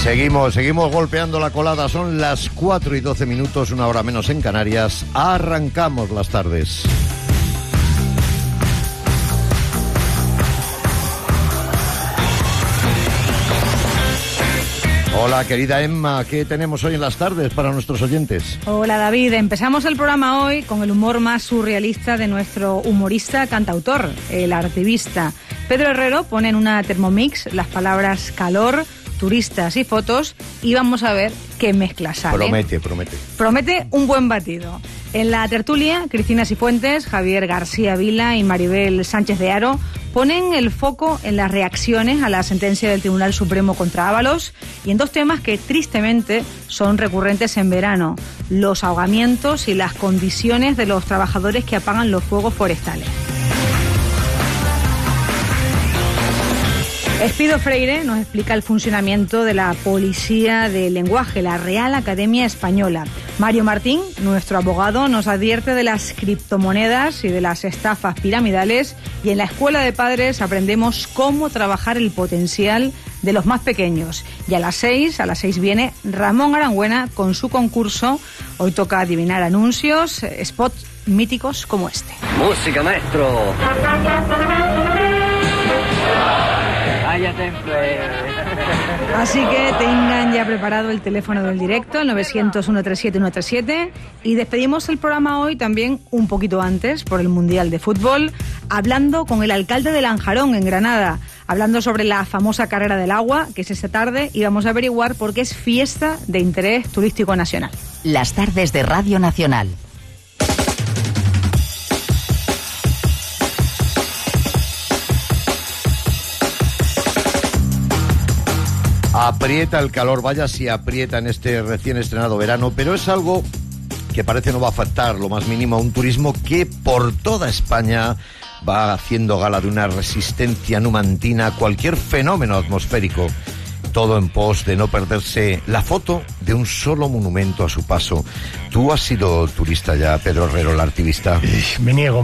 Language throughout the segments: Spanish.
Seguimos golpeando la colada. Son las 4:12, una hora menos en Canarias. Arrancamos las tardes. Hola, querida Emma, ¿qué tenemos hoy en las tardes para nuestros oyentes? Hola, David. Empezamos el programa hoy con el humor más surrealista de nuestro humorista cantautor, el artivista. Pedro Herrero pone en una Thermomix las palabras calor, turistas y fotos y vamos a ver qué mezcla sale. Promete un buen batido. En la tertulia, Cristina Cifuentes, Javier García Vila y Maribel Sánchez de Haro ponen el foco en las reacciones a la sentencia del Tribunal Supremo contra Ábalos y en dos temas que tristemente son recurrentes en verano: los ahogamientos y las condiciones de los trabajadores que apagan los fuegos forestales. Espido Freire nos explica el funcionamiento de la Policía del Lenguaje, la Real Academia Española. Mario Martín, nuestro abogado, nos advierte de las criptomonedas y de las estafas piramidales, y en la Escuela de Padres aprendemos cómo trabajar el potencial de los más pequeños. Y a las 6 viene Ramón Arangüena con su concurso. Hoy toca adivinar anuncios, spots míticos como este. ¡Música, maestro! Así que tengan ya preparado el teléfono del directo, el 900-137-137, y despedimos el programa hoy también un poquito antes por el Mundial de Fútbol, hablando con el alcalde de Lanjarón, en Granada, hablando sobre la famosa carrera del agua, que es esta tarde, y vamos a averiguar por qué es fiesta de interés turístico nacional. Las tardes de Radio Nacional. Aprieta el calor, vaya si aprieta en este recién estrenado verano, pero es algo que parece no va a afectar lo más mínimo a un turismo que por toda España va haciendo gala de una resistencia numantina a cualquier fenómeno atmosférico. Todo en pos de no perderse la foto de un solo monumento a su paso. ¿Tú has sido turista ya, Pedro Herrero, el artivista? Me niego.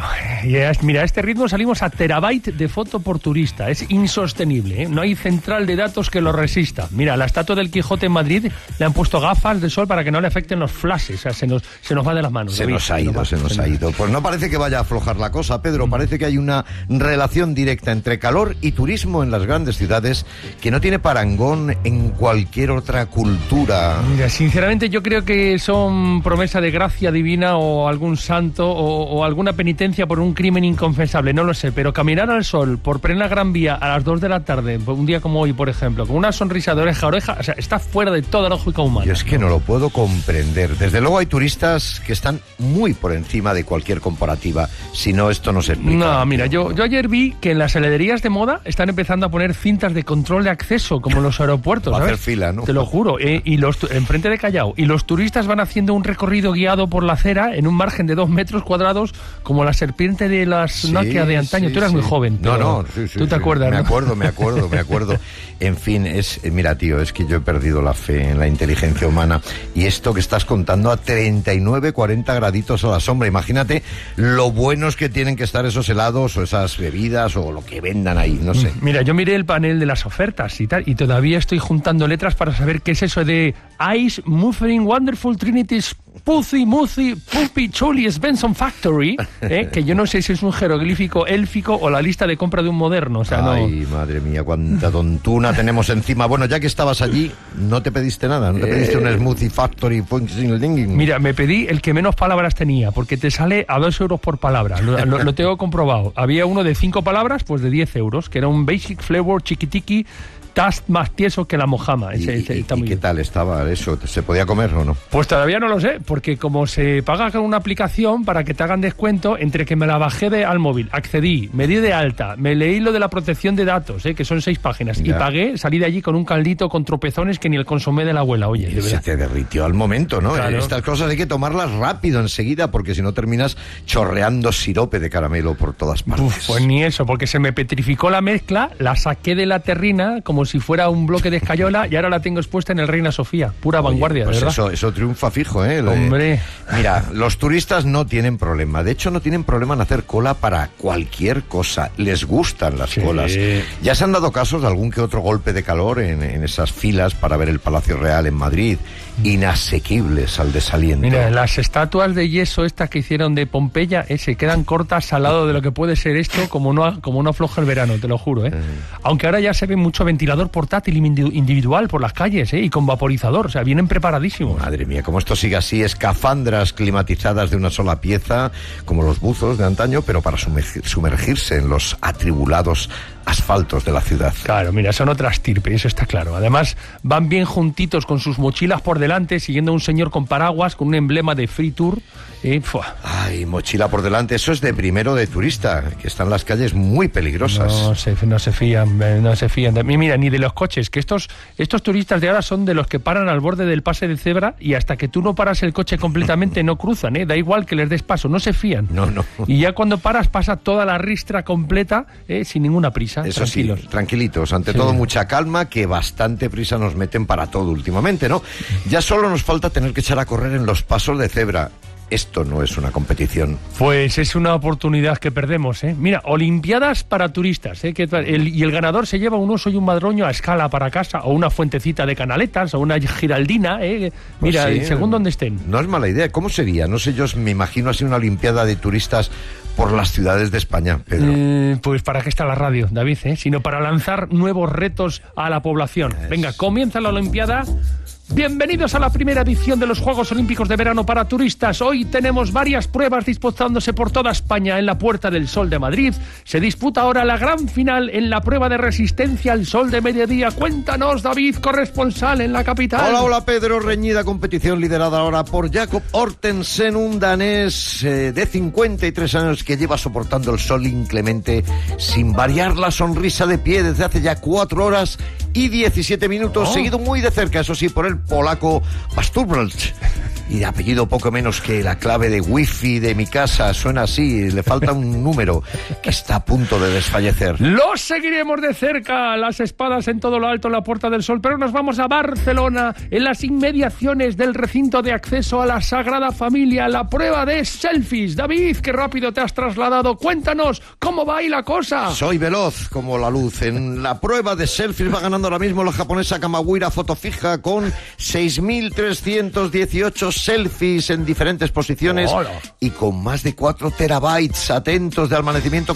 Mira, a este ritmo salimos a terabyte de foto por turista. Es insostenible, ¿eh? No hay central de datos que lo resista. Mira, la estatua del Quijote en Madrid le han puesto gafas de sol para que no le afecten los flashes. O sea, se nos va de las manos. Se nos ha ido. Pues no parece que vaya a aflojar la cosa, Pedro. Parece que hay una relación directa entre calor y turismo en las grandes ciudades que no tiene parangón en cualquier otra cultura. Mira, sinceramente yo creo que son promesa de gracia divina o algún santo o alguna penitencia por un crimen inconfesable, no lo sé, pero caminar al sol por plena Gran Vía a las 2 de la tarde, un día como hoy, por ejemplo, con una sonrisa de oreja a oreja, o sea, está fuera de toda lógica humana. Yo es que no lo puedo comprender. Desde luego hay turistas que están muy por encima de cualquier comparativa, si no esto no se explica. No, mira, yo ayer vi que en las heladerías de moda están empezando a poner cintas de control de acceso, como en los aeropuertos, va ¿sabes? A hacer fila, ¿no? Te lo juro, enfrente de Callao, y los turistas van haciendo un recorrido guiado por la acera en un margen de 2 metros cuadrados, como la serpiente de las Nokia de antaño. Tú eras muy joven. ¿Tú te acuerdas? Me acuerdo. En fin, mira, tío, es que yo he perdido la fe en la inteligencia humana, y esto que estás contando a 39, 40 graditos a la sombra, imagínate lo buenos que tienen que estar esos helados o esas bebidas o lo que vendan ahí, no sé. Mira, yo miré el panel de las ofertas y tal, y todavía estoy juntando letras para saber qué es eso de Ice Muffering Wonderful Trinity's Pussy Puppy Chuli Svensson Factory, que yo no sé si es un jeroglífico élfico o la lista de compra de un moderno. O sea, ay, no. Madre mía, cuánta tontuna tenemos encima. Bueno, ya que estabas allí, ¿no te pediste nada? ¿No te pediste un Smoothie Factory? Mira, me pedí el que menos palabras tenía, porque te sale a 2 euros por palabra. Lo tengo comprobado. Había uno de 5 palabras, pues de 10 euros, que era un Basic Flavor Chiquitiqui Tast más tieso que la mojama. ¿Y qué tal estaba eso? ¿Se podía comer o no? Pues todavía no lo sé, porque como se paga con una aplicación para que te hagan descuento, entre que me la bajé al móvil, accedí, me di de alta, me leí lo de la protección de datos, que son 6 páginas, ya. Y pagué, salí de allí con un caldito con tropezones que ni el consomé de la abuela, oye. Y se te derritió al momento, ¿no? Claro. Estas cosas hay que tomarlas rápido, enseguida, porque si no terminas chorreando sirope de caramelo por todas partes. Pues ni eso, porque se me petrificó la mezcla, la saqué de la terrina como si fuera un bloque de escayola y ahora la tengo expuesta en el Reina Sofía. filosofía, pura vanguardia, pues de verdad. Eso triunfa fijo, ¿eh? Hombre. Mira, los turistas no tienen problema. De hecho, no tienen problema en hacer cola para cualquier cosa. Les gustan las colas. Ya se han dado casos de algún que otro golpe de calor en esas filas para ver el Palacio Real en Madrid. Inasequibles al desaliento. Mira, las estatuas de yeso estas que hicieron de Pompeya se quedan cortas al lado de lo que puede ser esto, como no afloja el verano, te lo juro, ¿eh? Aunque ahora ya se ve mucho ventilador portátil individual por las calles, y con vaporizador, o sea, vienen preparadísimos. Madre mía, como esto sigue así, escafandras climatizadas de una sola pieza, como los buzos de antaño, pero para sumergirse en los atribulados asfaltos de la ciudad. Claro, mira, son otra estirpe, eso está claro. Además, van bien juntitos con sus mochilas por delante, siguiendo a un señor con paraguas, con un emblema de Free Tour. Ay, mochila por delante, eso es de primero de turista, que están las calles muy peligrosas. No se fían. Mira, ni de los coches, que estos turistas de ahora son de los que paran al borde del pase de cebra y hasta que tú no paras el coche completamente no cruzan, da igual que les des paso, no se fían. No. Y ya cuando paras pasa toda la ristra completa, sin ninguna prisa. Eso tranquilos. Sí, tranquilitos, ante todo mucha calma, que bastante prisa nos meten para todo últimamente, ¿no? Ya solo nos falta tener que echar a correr en los pasos de cebra. Esto no es una competición. Pues es una oportunidad que perdemos, ¿eh? Mira, Olimpiadas para turistas, ¿eh? Y el ganador se lleva un oso y un madroño a escala para casa, o una fuentecita de canaletas, o una giraldina, ¿eh? Mira, pues sí, según donde estén. No es mala idea. ¿Cómo sería? No sé, yo me imagino así una Olimpiada de turistas por las ciudades de España, Pedro. Pues para qué está la radio, David, sino para lanzar nuevos retos a la población. Venga, comienza la Olimpiada. Bienvenidos a la primera edición de los Juegos Olímpicos de Verano para turistas. Hoy tenemos varias pruebas disputándose por toda España. En la Puerta del Sol de Madrid se disputa ahora la gran final en la prueba de resistencia al sol de mediodía. Cuéntanos, David, corresponsal en la capital. Hola, Pedro. Reñida competición liderada ahora por Jakob Ortensen, un danés de 53 años que lleva soportando el sol inclemente sin variar la sonrisa de pie desde hace ya 4 horas y 17 minutos, seguido muy de cerca, eso sí, por el polaco Basturbelch. Y de apellido poco menos que la clave de wifi de mi casa, suena así, le falta un número, que está a punto de desfallecer. Lo seguiremos de cerca, las espadas en todo lo alto en la Puerta del Sol, pero nos vamos a Barcelona, en las inmediaciones del recinto de acceso a la Sagrada Familia, la prueba de selfies. David, qué rápido te has trasladado, cuéntanos, ¿cómo va ahí la cosa? Soy veloz como la luz. En la prueba de selfies va ganando ahora mismo la japonesa Kamawira Fotofija con 6.318 selfies en diferentes posiciones. ¡Hola! Y con más de 4 terabytes atentos de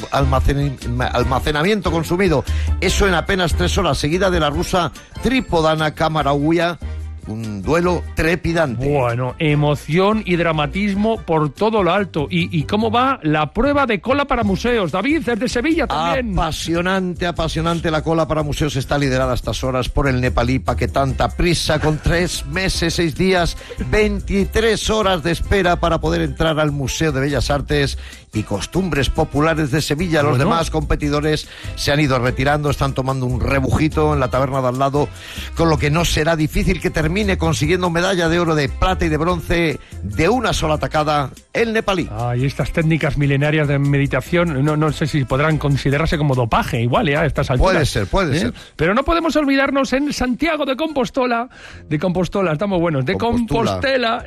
almacenamiento consumido. Eso en apenas 3 horas, seguida de la rusa Tripodana Kamarauya. Un duelo trepidante. Bueno, emoción y dramatismo por todo lo alto. ¿Y cómo va la prueba de cola para museos? David, desde Sevilla también. Apasionante la cola para museos. Está liderada a estas horas por el nepalí Paquetanta Prisa, con 3 meses, 6 días, 23 horas de espera para poder entrar al Museo de Bellas Artes y Costumbres Populares de Sevilla. Los demás competidores se han ido retirando, están tomando un rebujito en la taberna de al lado, con lo que no será difícil que termine consiguiendo medalla de oro, de plata y de bronce de una sola tacada el nepalí. Y estas técnicas milenarias de meditación, no sé si podrán considerarse como dopaje, igual, a estas alturas. Puede ser. Pero no podemos olvidarnos en Santiago de Compostela, estamos buenos, de Compostela,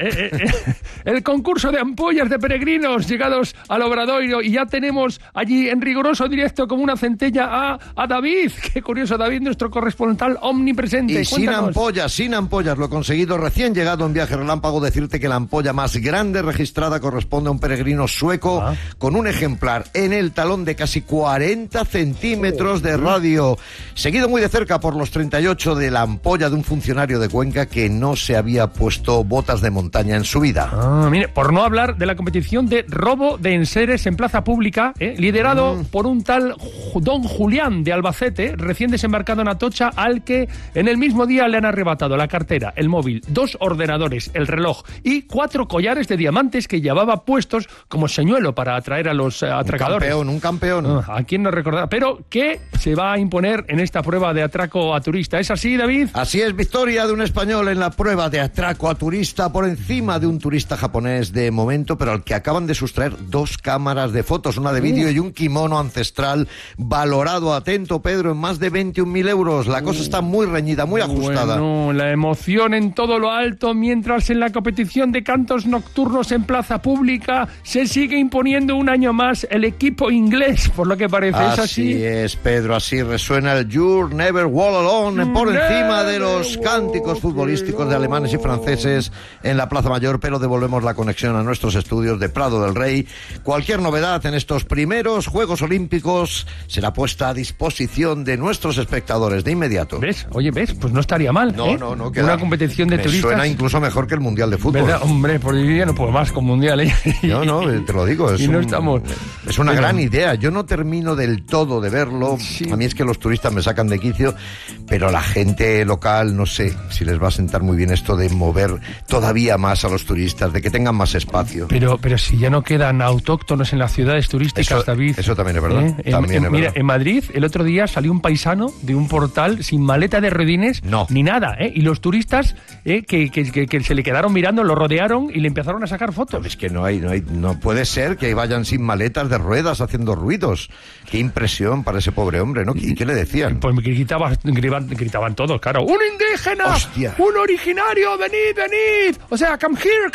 el concurso de ampollas de peregrinos llegados al Obradoiro, y ya tenemos allí en riguroso directo como una centella a David. Qué curioso, David, nuestro corresponsal omnipresente. Y Cuéntanos. sin ampollas, lo he conseguido recién llegado en viaje relámpago. Decirte que la ampolla más grande registrada corresponde a un peregrino sueco con un ejemplar en el talón de casi 40 centímetros de radio, seguido muy de cerca por los 38 de la ampolla de un funcionario de Cuenca que no se había puesto botas de montaña en su vida. Mire, por no hablar de la competición de robo de enseres en plaza pública, liderado por un tal don Julián de Albacete, recién desembarcado en Atocha, al que en el mismo día le han arrebatado la cartera, el móvil, 2 ordenadores, el reloj y 4 collares de diamantes que llevaba puestos como señuelo para atraer a los atracadores. Un campeón. ¿A quién no recordará? Pero ¿qué se va a imponer en esta prueba de atraco a turista? ¿Es así, David? Así es, victoria de un español en la prueba de atraco a turista por encima de un turista japonés de momento, pero al que acaban de sustraer 2 cámaras de fotos, una de vídeo y un kimono ancestral valorado, atento Pedro, en más de 21.000 euros. La cosa está muy reñida, muy ajustada. Bueno, la emoción ilusión en todo lo alto, mientras en la competición de cantos nocturnos en plaza pública se sigue imponiendo un año más el equipo inglés, por lo que parece. ¿Es así? Así es, Pedro, así resuena el You'll Never Walk Alone por encima de los cánticos futbolísticos de alemanes y franceses en la Plaza Mayor, pero devolvemos la conexión a nuestros estudios de Prado del Rey. Cualquier novedad en estos primeros Juegos Olímpicos será puesta a disposición de nuestros espectadores de inmediato. ¿Ves? Oye, ¿ves? Pues no estaría mal. No, queda. Una competición de turistas. Suena incluso mejor que el Mundial de Fútbol. ¿Verdad? Hombre, por hoy día no puedo más con Mundial, ¿eh? No, te lo digo. Es una gran idea. Yo no termino del todo de verlo. Sí. A mí es que los turistas me sacan de quicio, pero la gente local, no sé si les va a sentar muy bien esto de mover todavía más a los turistas, de que tengan más espacio. Pero si ya no quedan autóctonos en las ciudades turísticas, David. Eso también es verdad. Mira, en Madrid, el otro día salió un paisano de un portal sin maleta de ruedines ni nada, y los turistas que se le quedaron mirando, lo rodearon y le empezaron a sacar fotos. Es que no puede ser que vayan sin maletas de ruedas haciendo ruidos. Qué impresión para ese pobre hombre, ¿no? ¿Y qué le decían? Pues gritaban todos, claro. ¡Un indígena! ¡Hostia! ¡Un originario! ¡Venid! O sea, come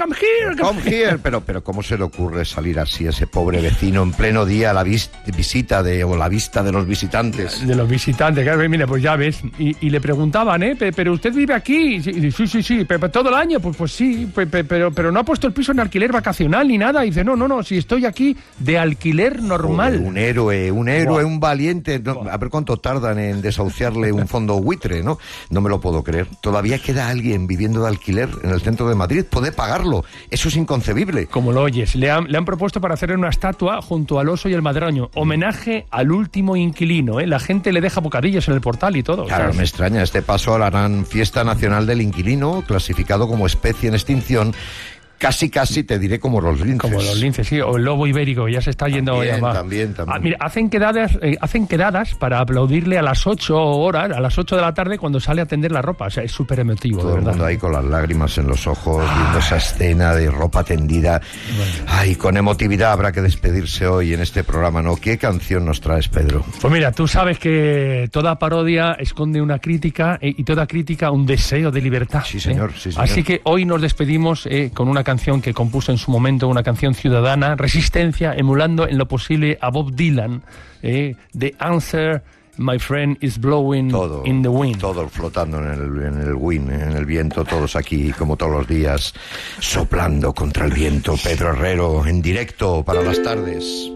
here. Pero ¿cómo se le ocurre salir así a ese pobre vecino en pleno día a la visita o la vista de los visitantes? De los visitantes, claro, mira, pues ya ves. Y le preguntaban, ¿pero usted vive aquí? Sí, pero todo el año. Pues sí, pero no ha puesto el piso en alquiler vacacional ni nada. Y dice, no, si estoy aquí de alquiler normal. Un héroe, un valiente. A ver cuánto tardan en desahuciarle un fondo buitre, ¿no? No me lo puedo creer. Todavía queda alguien viviendo de alquiler en el centro de Madrid. Puede pagarlo. Eso es inconcebible. Como lo oyes, le han propuesto para hacerle una estatua junto al oso y el madroño. Homenaje al último inquilino, ¿eh? La gente le deja bocadillos en el portal y todo. Claro, me extraña. Este paso harán Fiesta Nacional del Inquilino, clasificado como especie en extinción. Casi te diré como los linces. Como los linces, sí, o el lobo ibérico, ya se está yendo ya más. También. Mira, hacen quedadas para aplaudirle a las 8 horas, a las 8 de la tarde cuando sale a tender la ropa. O sea, es súper emotivo, todo de verdad. El mundo ahí con las lágrimas en los ojos, viendo esa escena de ropa tendida. Bueno. Ay, con emotividad habrá que despedirse hoy en este programa, ¿no? ¿Qué canción nos traes, Pedro? Pues mira, tú sabes que toda parodia esconde una crítica y toda crítica un deseo de libertad. Sí, señor. Así que hoy nos despedimos con una canción que compuso en su momento, una canción ciudadana, Resistencia, emulando en lo posible a Bob Dylan. The answer, my friend, is blowing in the wind. Todo flotando en el wind, en el viento, todos aquí, como todos los días, soplando contra el viento. Pedro Herrero, en directo para las tardes.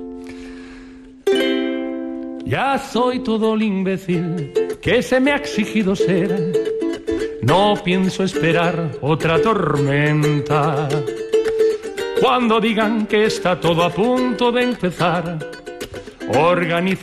Ya soy todo el imbécil que se me ha exigido ser. No pienso esperar otra tormenta. Cuando digan que está todo a punto de empezar, organiza